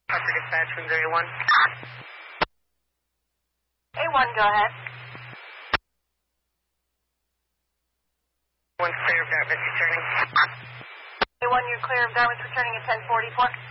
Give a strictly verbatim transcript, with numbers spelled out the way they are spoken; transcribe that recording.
Upper dispatch from A one. A one, go ahead. One's clear of Dartmouth returning. A one, you're clear of Dartmouth returning at ten forty-four.